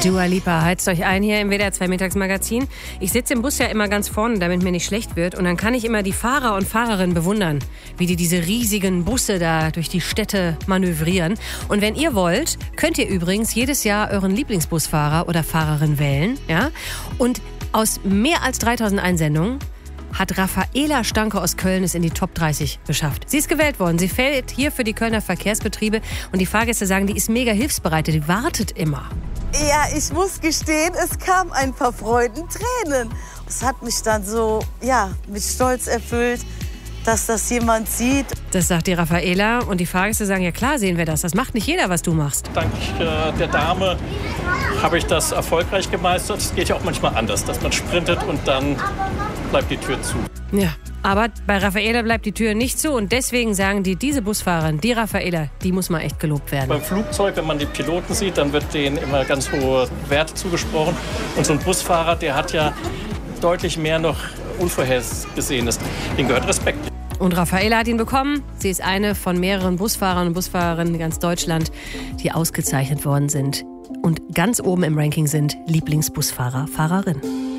Dua Lipa heizt euch ein hier im WDR 2 Mittagsmagazin. Ich sitze im Bus ja immer ganz vorne, damit mir nicht schlecht wird. Und dann kann ich immer die Fahrer und Fahrerinnen bewundern, wie die diese riesigen Busse da durch die Städte manövrieren. Und wenn ihr wollt, könnt ihr übrigens jedes Jahr euren Lieblingsbusfahrer oder Fahrerin wählen. Ja? Und aus mehr als 3000 Einsendungen hat Raffaela Stanke aus Köln es in die Top 30 geschafft. Sie ist gewählt worden. Sie fährt hier für die Kölner Verkehrsbetriebe. Und die Fahrgäste sagen, die ist mega hilfsbereit. Die wartet immer. Ja, ich muss gestehen, es kam ein paar Freudentränen. Es hat mich dann so, mit Stolz erfüllt, dass das jemand sieht. Das sagt die Raffaela. Und die Fahrgäste sagen, ja klar sehen wir das. Das macht nicht jeder, was du machst. Dank der Dame habe ich das erfolgreich gemeistert. Es geht ja auch manchmal anders, dass man sprintet und dann bleibt die Tür zu. Ja, aber bei Raffaela bleibt die Tür nicht zu. Und deswegen sagen diese Busfahrerin, die Raffaela, die muss mal echt gelobt werden. Beim Flugzeug, wenn man die Piloten sieht, dann wird denen immer ganz hohe Werte zugesprochen. Und so ein Busfahrer, der hat ja deutlich mehr noch Unvorhergesehenes. Dem gehört Respekt. Und Raffaela hat ihn bekommen. Sie ist eine von mehreren Busfahrern und Busfahrerinnen in ganz Deutschland, die ausgezeichnet worden sind und ganz oben im Ranking sind Lieblingsbusfahrer, Fahrerin.